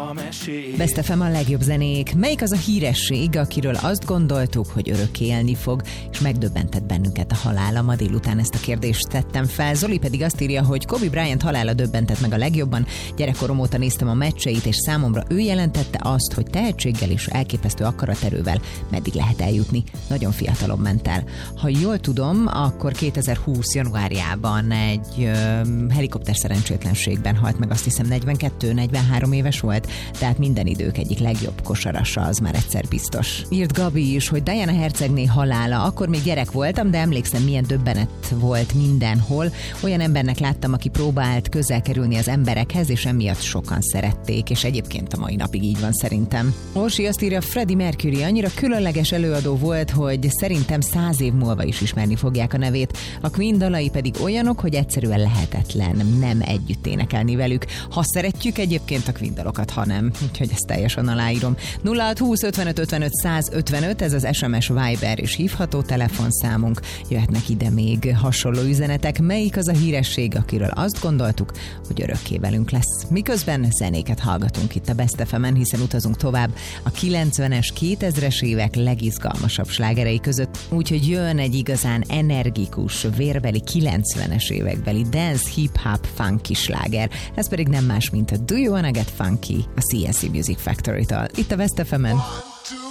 a mesét. Best FM a legjobb zenék. Melyik az a híresség, akiről azt gondoltuk, hogy örökké élni fog, és megdöbbentett bennünket a halála? Ma délután ezt a kérdést tettem fel. Zoli pedig azt írja, hogy Kobe Bryant halála döbbentett meg a legjobban. Gyerekkorom óta néztem a meccseit, és számomra ő jelentette azt, hogy tehetséggel és elképesztő akaraterővel meddig lehet eljutni. Nagyon fiatalon ment el. Ha jól tudom, akkor 2020 januárjában egy helikopter szerencsétlenségben halt meg, azt hiszem 42-43 éves volt, tehát minden idők egyik legjobb kosarasa, az már egyszer biztos. Írt Gabi is, hogy Diana hercegné halála, akkor még gyerek voltam, de emlékszem, milyen döbbenet volt mindenhol. Olyan embernek láttam, aki próbált közel kerülni az emberekhez, és emiatt sokan szerették, és egyébként a mai napig így van szerintem. Orsi azt írja, Freddie Mercury annyira különleges előadó volt, hogy szerintem 100 év múlva is ismerni fogják a nevét. A Queen dalai pedig olyanok, hogy egyszerűen lehetetlen nem együtt énekelni velük. Ha szeretjük egyébként a Queen dalokat, ha nem. Úgyhogy ezt teljesen aláírom. 0620 55 55 155, ez az SMS, Viber és hívható telefonszámunk. Jöhetnek ide még hasonló üzenetek. Melyik az a híresség, akiről azt gondoltuk, hogy örökké velünk lesz? Miközben zenéket hallgatunk itt a Best FM-en, hiszen utazunk tovább a 90-es, 2000-es évek legizgalmasabb slágerei között. Úgyhogy jön egy igazán energikus, vérbeli 90-es évekbeli dance, hip-hop, funky sláger. Ez pedig nem más, mint a Do You Wanna Get Funky, a CNC Music Factory-től. Itt a Best FM-en.